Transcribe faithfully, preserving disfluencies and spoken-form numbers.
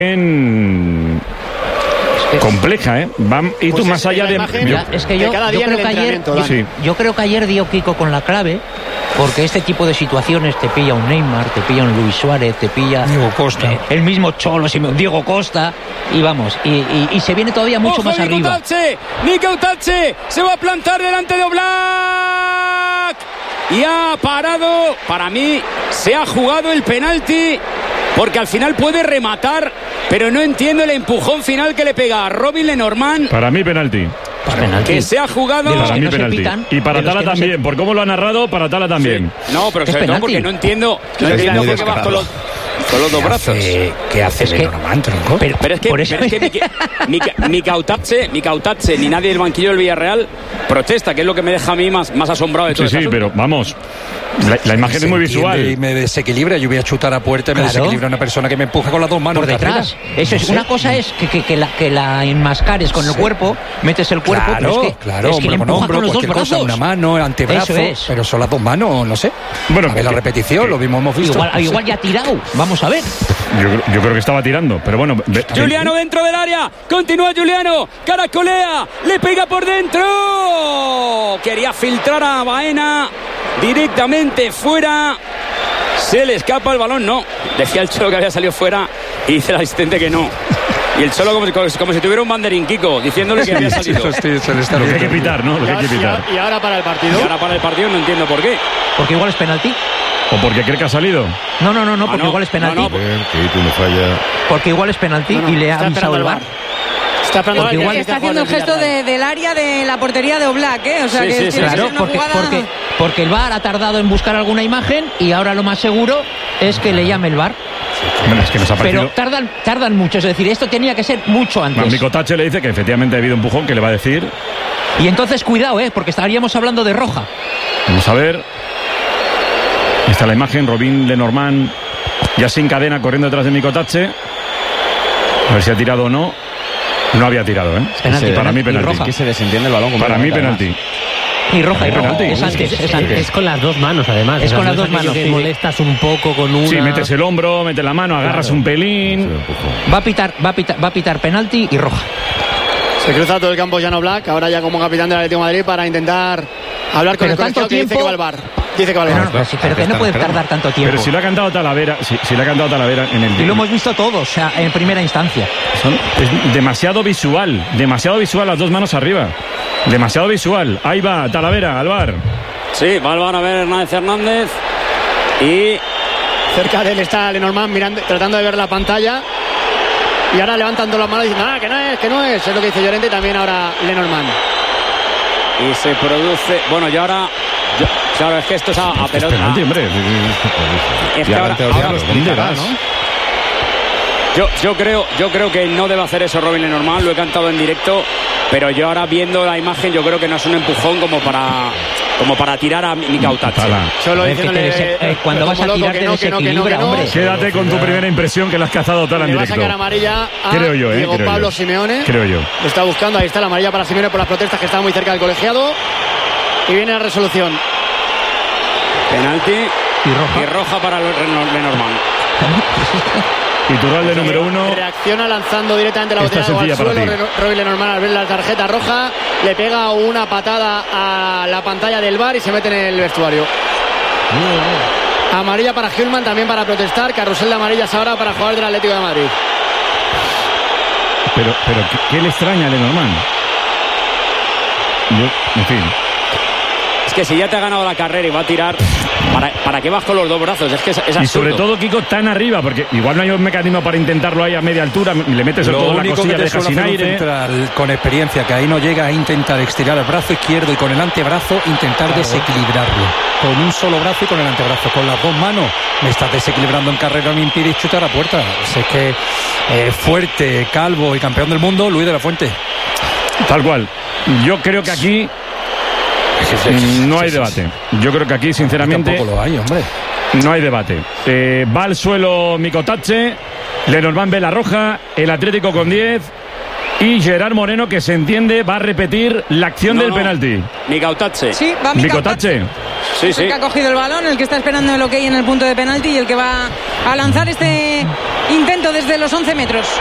En... compleja, ¿eh? Van, y pues tú más allá de... Yo, es que yo, yo, creo que ayer, yo, sí. yo creo que ayer dio Kiko con la clave, porque este tipo de situaciones te pilla un Neymar, te pilla un Luis Suárez, te pilla... Diego Costa. Eh, el mismo Cholo, Diego Costa, y vamos, y, y, y se viene todavía mucho ¡Ojo, más Nico arriba. Tache! ¡Nico Tache! Se va a plantar delante de Oblak. Y ha parado, para mí, se ha jugado el penalti, porque al final puede rematar, pero no entiendo el empujón final que le pega a Robin Lenormand. Para mí penalti. Para penalti. Que se ha jugado. Para mí no penalti. Pitan, y para Tala no también, se... por cómo lo ha narrado, para Tala también. Sí. No, pero sobre todo porque no entiendo, no es entiendo por qué vas con los, con los dos brazos. ¿Qué hace es que, Lenormand, tronco? Pero, pero es que, pero es que mi Cautache, ni nadie del banquillo del Villarreal protesta, que es lo que me deja a mí más, más asombrado de todo. Sí, sí, asunto. pero vamos. La, la imagen se es muy visual. Y me desequilibra. Yo voy a chutar a puerta y me claro. desequilibra una persona que me empuja con las dos manos por detrás. De Eso no es sé. Una cosa es que, que, que, la, que la enmascares con sí. el cuerpo, metes el cuerpo. Claro, pero es que, claro, es que hombro con hombro, con los cualquier dos cosa, brazos. una mano, antebrazo, es. pero son las dos manos, no sé. Bueno, a ver la repetición, lo mismo hemos visto. Igual, no igual sé. ya ha tirado. Vamos a ver. Yo, yo creo que estaba tirando, pero bueno. Ve, Juliano dentro del área, continúa Juliano, caracolea, le pega por dentro. Quería filtrar a Baena directamente fuera. Se le escapa el balón, no. Decía el Cholo que había salido fuera y dice el asistente que no. Y el Cholo como, como, como si tuviera un banderín, Kiko, diciéndole que había salido. Eso sí, se le está lo que hay que pitar, ¿no? Lo que hay que pitar. Y ahora para el partido. Y ahora para el partido no entiendo por qué. Porque igual es penalti. ¿O porque cree que ha salido? No, no, no, no, porque ah, no, igual es penalti. No, no, Bien, que tú no falla. Porque igual es penalti no, no, y le ha avisado el V A R. Está, porque igual está haciendo el gesto de, del área de la portería de Oblak, ¿eh? O sea sí, que sí, tiene sí, que claro, ser una porque, jugada... porque, porque el V A R ha tardado en buscar alguna imagen y ahora lo más seguro es que le llame el V A R. Bueno, es que nos ha parecido... Pero tardan, tardan mucho, es decir, esto tenía que ser mucho antes. Nico Tache le dice que efectivamente ha habido empujón, que le va a decir. Y entonces cuidado, ¿eh? Porque estaríamos hablando de roja. Vamos a ver. Está la imagen, Robin Lenormand ya sin cadena corriendo detrás de Nico Tache. A ver si ha tirado o no. No había tirado, ¿eh? Penalti, sí, para mí penalti. Aquí se desentiende el balón. Para mí penalti. Y roja, y roja. Penalti. Es antes, es antes. Es con las dos manos, además. Es o sea, con las no dos es manos. que Sí. molestas un poco con una... Sí, metes el hombro, metes la mano, agarras claro. un pelín. Va a pitar, va a pitar, va a pitar penalti y roja. Se cruza todo el campo Jan Oblak, ahora ya como capitán del Atlético de Madrid para intentar hablar con pero el colegiado que dice que va al V A R. Dice que va al V A R. Pero, no, sí, pero que no puede tardar tanto tiempo. Pero si lo ha cantado Talavera, si, si lo ha cantado Talavera en el... Y lo hemos visto todos, o sea, en primera instancia. Son, es demasiado visual, demasiado visual, las dos manos arriba. Demasiado visual. Ahí va Talavera, al V A R. Sí, va al V A R a ver Hernández Hernández. Y cerca de él está Lenormand mirando, tratando de ver la pantalla. Y ahora levantando las manos diciendo, ah, que no es, que no es. Es lo que dice Llorente y también ahora Lenormand. Y se produce... Bueno, y ahora... Yo, claro, es que esto es a, a pelota. Es penalti, hombre. Es que ahora, ahora los pintará, ¿no? Yo, yo, creo, yo creo que no debe hacer eso Robin Lenormand, lo he cantado en directo, pero yo ahora viendo la imagen yo creo que no es un empujón como para como para tirar a Nico Tache. Solo diciéndole eh, eh, cuando vas a tirar te desequilibra, hombre. Quédate con tu primera impresión que la has cazado toda en Le va a directo. sacar amarilla a creo yo, eh, Diego creo Pablo yo. Simeone. Creo yo. Lo está buscando, ahí está la amarilla para Simeone por las protestas que estaba muy cerca del colegiado. Y viene la resolución. Penalti y roja, y roja para Lenormand. Iturralde número uno. Reacciona lanzando directamente la botella al suelo. Robin Lenormand al ver la tarjeta roja le pega una patada a la pantalla del V A R y se mete en el vestuario. Amarilla para Hillman, también para protestar. Carrusel de amarillas ahora para jugar del Atlético de Madrid. Pero, pero ¿qué, qué le extraña a Lenormand? Yo, en fin. Es que si ya te ha ganado la carrera y va a tirar, ¿para, para qué vas con los dos brazos? Es que es, es absurdo. Y sobre todo, Kiko, tan arriba, porque igual no hay un mecanismo para intentarlo ahí a media altura, le metes el todo la cosilla, deja sin aire. Central, con experiencia, que ahí no llega a intentar estirar el brazo izquierdo y con el antebrazo intentar claro. desequilibrarlo. Con un solo brazo y con el antebrazo. Con las dos manos me estás desequilibrando en carrera, me impide chutar a puerta. O sea, es que eh, fuerte, calvo y campeón del mundo, Luis de la Fuente. Tal cual. Yo creo que aquí no hay debate. Yo creo que aquí, sinceramente, tampoco lo hay, hombre. No hay debate. Eh, va al suelo Nico Tache, Lenormand ve la roja, el Atlético con diez y Gerard Moreno, que se entiende, va a repetir la acción no, del no. penalti. Nico Tache. Sí, va Nico Tache. Sí, es sí. el que ha cogido el balón, el que está esperando el ok en el punto de penalti y el que va a lanzar este intento desde los once metros.